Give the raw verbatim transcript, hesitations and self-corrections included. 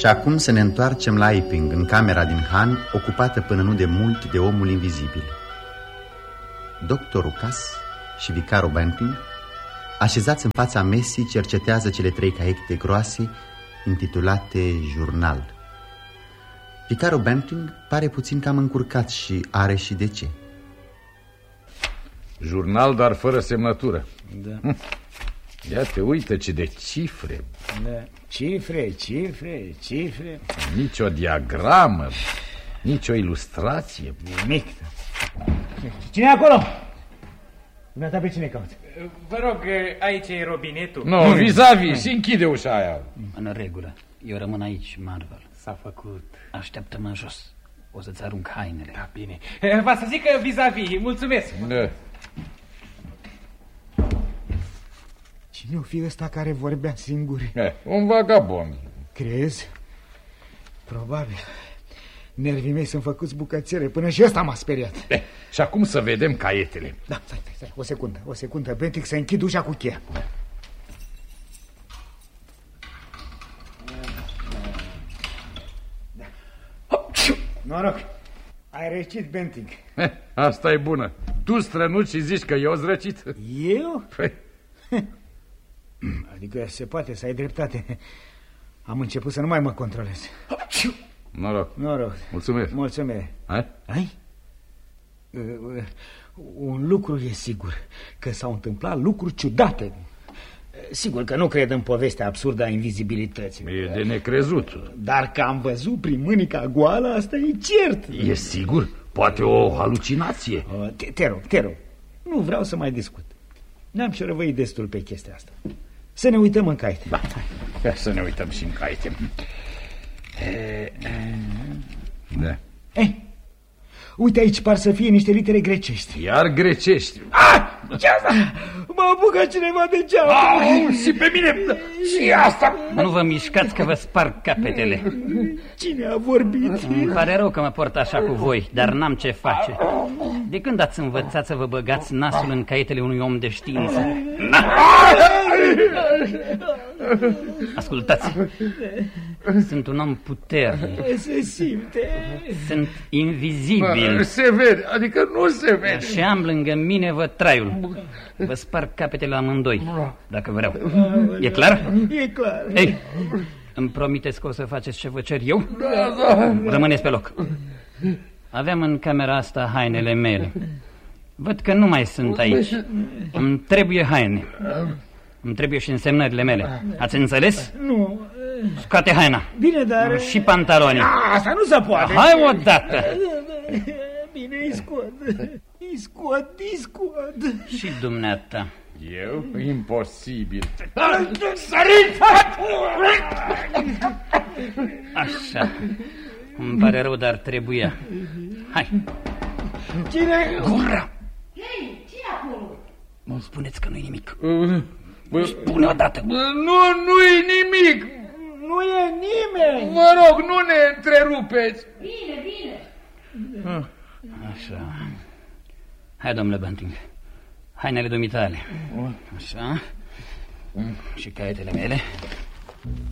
Și acum să ne întoarcem la Iping, în camera din Han, ocupată până nu de mult de omul invizibil. Doctorul Cass și vicarul Banting, așezați în fața mesii, cercetează cele trei caiete groase intitulate Jurnal. Vicarul Banting pare puțin cam încurcat și are și de ce. Jurnal, dar fără semnătură. Da. Ia te uită ce de cifre. Da. Cifre, cifre, cifre. Nici o diagramă, nici o ilustrație. Nimic. Cine e acolo? Dumneata pe cine cauți? Vă rog, aici e robinetul. Nu, vis-a-vis, și închide ușa aia. În regulă, eu rămân aici, Marvel. S-a făcut. Așteaptă-mă jos, o să-ți arunc hainele. Da, bine. Va să zic că vis-a-vis, mulțumesc. Da. Cine o fi ăsta care vorbea singur? Eh, un vagabond. Crezi? Probabil. Nervii mei sunt făcuți bucățele, până și ăsta m-a speriat. Eh, și acum să vedem caietele. Da, stai, stai, stai, o secundă, o secundă, Bentic, să închid ușa cu cheia. Noroc, ai răcit, Bentic. Eh, asta e bună. Tu strănuți și zici că eu zrăcit? Eu? Păi. Adică se poate să ai dreptate. Am început să nu mai mă controlez. Noroc. Noroc. Mulțumesc. Mulțumesc. Ai? Ai? Un lucru e sigur, că s-au întâmplat lucruri ciudate. Sigur că nu cred în povestea absurdă a invizibilității. E de necrezut. Dar că am văzut prin mânica goală, asta e cert. E sigur? Poate o halucinație. Te, te rog, te rog. Nu vreau să mai discut. Ne-am șerăvăit destul pe chestia asta. Să ne uităm în caiete. Da, ia să ne uităm și în caiete. Da. Ei, uite aici, par să fie niște litere grecești. Iar grecești. Ah! Ce asta? M-a apucat cineva de geam. Au, și pe mine. Și asta. Nu vă mișcați că vă sparg capetele. Cine a vorbit? Îmi pare rău că mă port așa cu voi, dar n-am ce face. De când ați învățat să vă băgați nasul în caietele unui om de știință? Ascultați. Sunt un om puternic. Se simte. Sunt invizibil. Se vede, adică nu se vede. Și am lângă mine vă traiul. Vă sparg capetele amândoi, dacă vreau. E clar? E clar. Ei, îmi promiteți că o să faceți ce vă cer eu? Da, da. Rămâneți pe loc. Aveam în camera asta hainele mele. Văd că nu mai sunt aici. Îmi trebuie haine. Îmi trebuie și însemnările mele. Ați înțeles? Nu. Scoate haina. Bine, dar... Și pantaloni. Asta nu se poate. Hai odată. Bine, îi scot. Îi scot, îi scot. Și dumneata. Eu? Imposibil. Sărit! Așa. Îmi pare rău, dar trebuia. Hai. Cine? Gura! Hei, ce acolo? Nu spuneți că nu-i nimic. Bă, Spune odată. bă, nu, nu-i nimic. Nu e nimeni. Vă rog, nu ne întrerupeți. Bine, bine. Așa. Hai, domnule Banting. Hainele dumitale. Așa. Și caietele mele.